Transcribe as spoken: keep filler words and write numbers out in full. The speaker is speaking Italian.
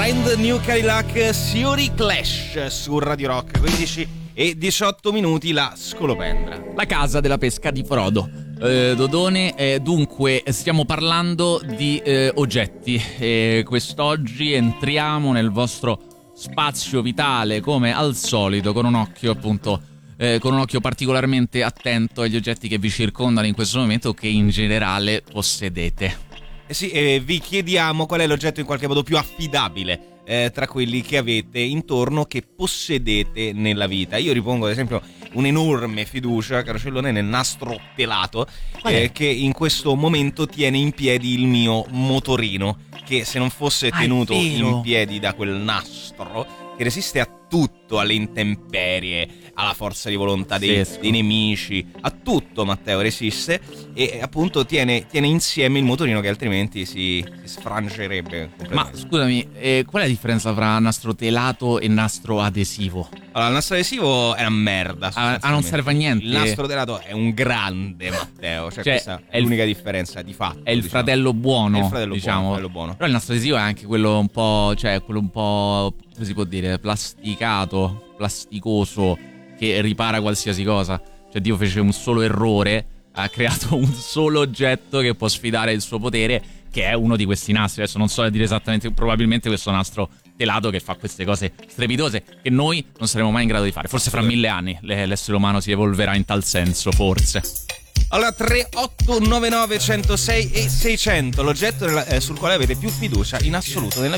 Brand New Cadillac, Fury Clash su Radio Rock. Quindici e diciotto minuti, la scolopendra, la casa della pesca di Frodo. eh, Dodone, eh, dunque stiamo parlando di eh, oggetti. eh, Quest'oggi entriamo nel vostro spazio vitale come al solito con un occhio appunto eh, con un occhio particolarmente attento agli oggetti che vi circondano in questo momento o che in generale possedete. Eh sì, eh, vi chiediamo qual è l'oggetto in qualche modo più affidabile eh, tra quelli che avete intorno, che possedete nella vita. Io ripongo ad esempio un'enorme fiducia, caro Cellone, nel nastro telato eh, che in questo momento tiene in piedi il mio motorino, che se non fosse ah, tenuto in piedi da quel nastro che resiste a tutto, alle intemperie, alla forza di volontà dei, dei nemici, a tutto Matteo resiste, e appunto tiene, tiene insieme il motorino che altrimenti si, si sfrangerebbe. Ma scusami, eh, qual è la differenza tra nastro telato e nastro adesivo? Allora, il nastro adesivo è una merda. Ah, ah non serve a niente. Il nastro telato è un grande, Matteo. Cioè, cioè questa è il, l'unica differenza di fatto. È il diciamo. fratello buono. È il fratello diciamo. buono, fratello buono. Però il nastro adesivo è anche quello un po', cioè quello un po', come si può dire, plasticato, plasticoso, che ripara qualsiasi cosa. Cioè Dio fece un solo errore, ha creato un solo oggetto che può sfidare il suo potere, che è uno di questi nastri. Adesso non so dire esattamente, probabilmente questo nastro telato che fa queste cose strepitose che noi non saremo mai in grado di fare. Forse fra mille anni l'essere umano si evolverà in tal senso, forse. Allora, tre otto nove nove uno zero sei e seicento, l'oggetto nella, eh, sul quale avete più fiducia in assoluto nella